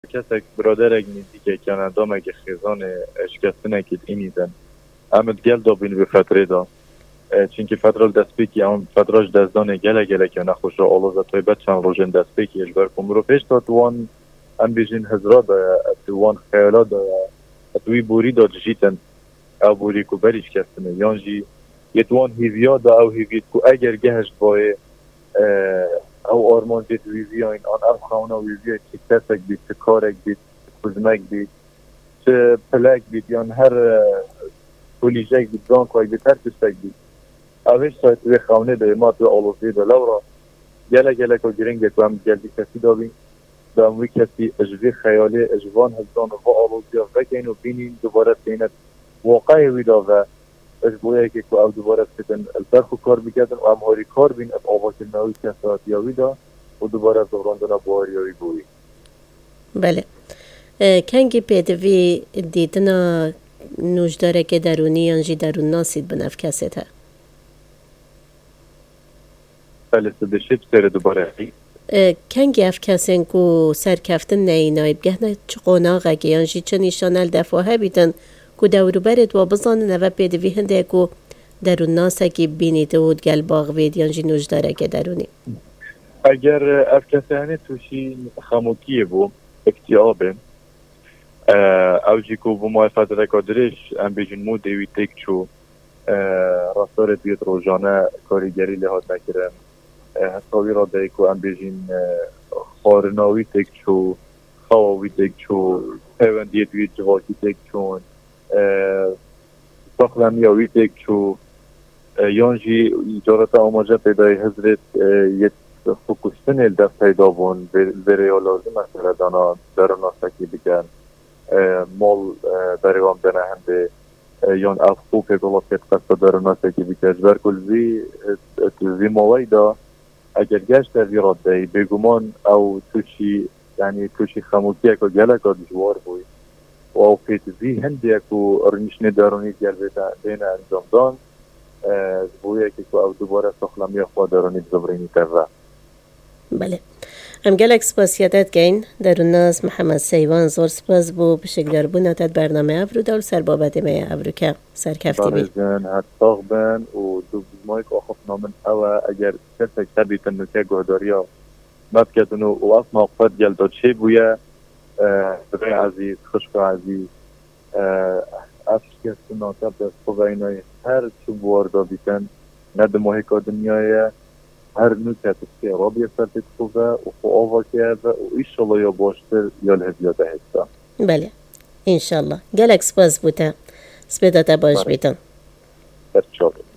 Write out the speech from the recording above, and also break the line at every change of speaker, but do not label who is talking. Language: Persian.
کسک برادرک نزدیک کانادا مگه خیزان اشکستنه که اینیدن امد گل دابین به فتره دا چونکه فتره دست پیکی اون فترهش دزدانه گله که نخوش را آلوزه توی بد چند روژن دست پیکی اجبر کمرو پیش تا توان ام بیجین هزرا دا توان خیالا دا توی بوری دا جیتن او بوری کو بریش کستنه یانجی یه توان هیویا دا او هیوید کو اگر گهشت بای او آرمان دید ویویا این آن او خوانا ویویا چه کسک بید چه کارک بید چه کزمک بید چه پلک بید یان هر پولیجک بید زانکوک بید هر کسک بید اوش سایت وی خونه ده ما تو آلوزی ده لورا گله که گرنگه که هم گلدی کسی دابین ده هموی کسی اجوی خیالی اجوان هزدان و آلوزی ها وکین و بینین دوباره سینت واقعی ویدا و اجبویه که او دوباره سیدن البرخو کار بگردن و هم هاری کار بین اب آبا که نوی کسات یا ویدا و دوباره دوراندن باری یا بوی.
بله کنگی پیدوی دیدنا نوشداره که درونی یانجی درون ناسید بنف کسیت ها؟
بله سدشیب سر دوباره
کنگی اف کسین کو سرکفتن نینای بگهنه چه قناغه که یانجی چه نیشانل دفاعه بیدن کو دورو برد و بزانن و پیدوی هنده کو درون ناسه که بینیده بود گل باغوید یانجی نوشداره که درونی
اگر اف کسانه توشی خموکیه بو اکتیابه او جی کو بو معرفت رکادرش ام بیجن مو دیوی تک چو راستار بیت روزانه کاریگری لحاظ نکرم هستاوی را دایی که ام بیجین خارناوی تک چو خواهی تک چو پیوندیت وی جواکی تک چون ساخلمیاوی تک چو یانجی ایجارت آماجه پیدای حضرت یک فکوشتن الدف پیدا بون بریا لازم اصلا دانا درنا سکی بگن مال دریوام دنه هنده یان افخو که گلاسیت قصد درنا سکی بگن برکل وی موی دا اگر گشت در ویراد دهی بگمان او توشی خموکیه که گله که دجوار بوی و او پیت وی هنده که ارنشنه درونی گل بینه انجام دان بویه که او دوباره سخلمی خواه درونی زبرینی تره.
بله ام گلک سپاسیتت گین درون ناز محمد سیوان زور سپاس بو بشکل بونتت برنامه افرو دول سر بابت می افرو که سرکفتی بی
بارزن هستاق بین و دو بزمایک آخف نامن اوه اگر کسک تبیتن نکه گهداریا مبکتنو و اصنا اقفت گلتا چه بویه بغی عزیز خشک عزیز افشکست ناتب دست خواه اینای هر چو بواردا بیتن ند محیکا دنیایه هر نوکت که رابیه سرتت خوبه و آوا کرده و ایشالله یا باشتر یا الهدیاته هستا.
بله انشالله گلک سپاس بوده سپیداته باش بیتن
برچاله